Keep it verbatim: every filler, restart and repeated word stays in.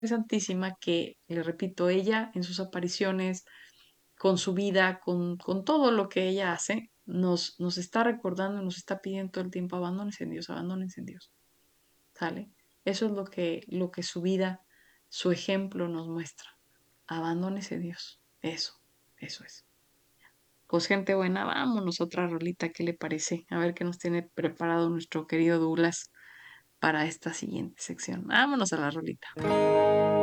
Santísima que, le repito, ella en sus apariciones, con su vida, con, con todo lo que ella hace, nos, nos está recordando, nos está pidiendo todo el tiempo, abandónense en Dios, abandónense en Dios, ¿sale? Eso es lo que, lo que su vida, su ejemplo nos muestra. Abandónese Dios. Eso, eso es. Pues gente buena, vámonos a otra rolita, ¿qué le parece? A ver qué nos tiene preparado nuestro querido Douglas para esta siguiente sección. Vámonos a la rolita.